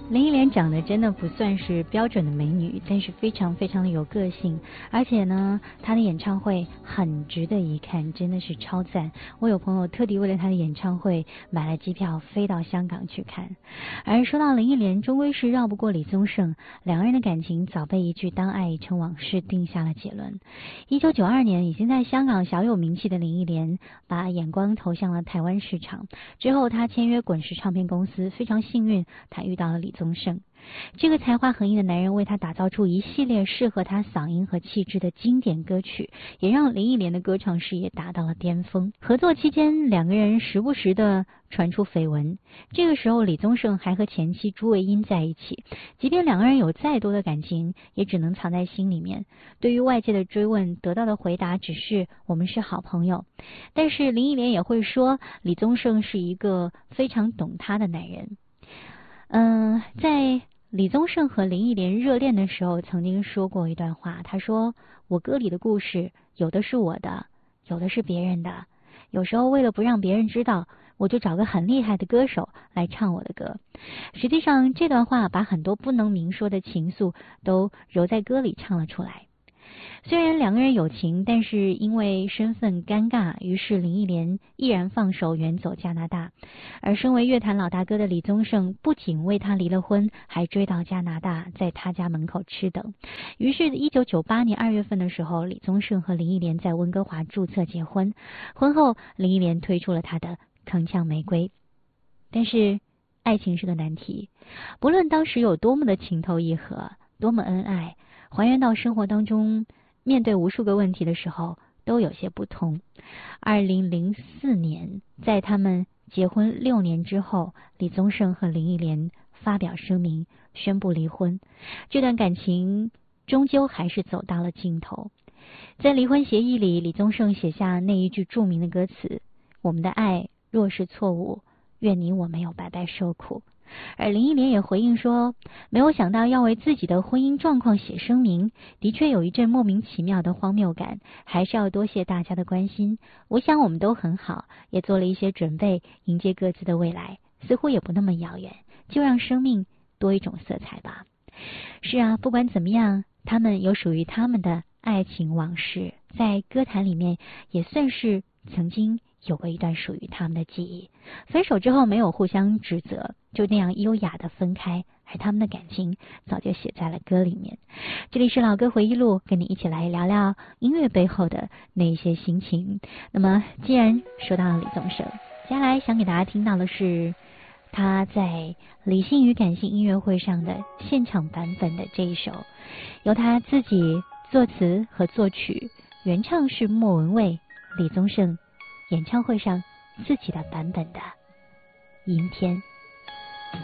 林忆莲长得真的不算是标准的美女，但是非常非常的有个性，而且呢，她的演唱会很值得一看，真的是超赞。我有朋友特地为了她的演唱会买了机票飞到香港去看。而说到林忆莲，终归是绕不过李宗盛，两个人的感情早被一句当爱已成往事定下了结论。1992年，已经在香港小有名气的林忆莲把眼光投向了台湾市场，之后她签约滚石唱片公司，非常幸运，她遇到了李宗盛。这个才华横溢的男人为他打造出一系列适合他嗓音和气质的经典歌曲，也让林忆莲的歌唱事业达到了巅峰。合作期间，两个人时不时的传出绯闻。这个时候，李宗盛还和前妻朱维英在一起，即便两个人有再多的感情，也只能藏在心里面。对于外界的追问，得到的回答只是我们是好朋友。但是林忆莲也会说，李宗盛是一个非常懂她的男人。在李宗盛和林忆莲热恋的时候，曾经说过一段话，他说：我歌里的故事，有的是我的，有的是别人的。有时候为了不让别人知道，我就找个很厉害的歌手来唱我的歌。实际上，这段话把很多不能明说的情愫都揉在歌里唱了出来。虽然两个人有情，但是因为身份尴尬，于是林忆莲毅然放手远走加拿大。而身为乐坛老大哥的李宗盛不仅为他离了婚，还追到加拿大，在他家门口吃等。于是1998年2月份的时候，李宗盛和林忆莲在温哥华注册结婚。婚后，林忆莲推出了她的铿锵玫瑰。但是爱情是个难题，不论当时有多么的情投意合，多么恩爱，还原到生活当中，面对无数个问题的时候都有些不同。2004年，在他们结婚6年之后，李宗盛和林忆莲发表声明宣布离婚。这段感情终究还是走到了尽头。在离婚协议里，李宗盛写下那一句著名的歌词：我们的爱若是错误，愿你我没有白白受苦。而林忆莲也回应说，没有想到要为自己的婚姻状况写声明，的确有一阵莫名其妙的荒谬感，还是要多谢大家的关心。我想我们都很好，也做了一些准备，迎接各自的未来，似乎也不那么遥远，就让生命多一种色彩吧。是啊，不管怎么样，他们有属于他们的爱情往事，在歌坛里面也算是曾经有过一段属于他们的记忆。分手之后没有互相指责，就那样优雅的分开，而他们的感情早就写在了歌里面。这里是老歌回忆录，跟你一起来聊聊音乐背后的那一些心情。那么既然说到了李宗盛，接下来想给大家听到的是他在理性与感性音乐会上的现场版本的这一首，由他自己作词和作曲，原唱是莫文蔚，李宗盛演唱会上自己的版本的《阴天》。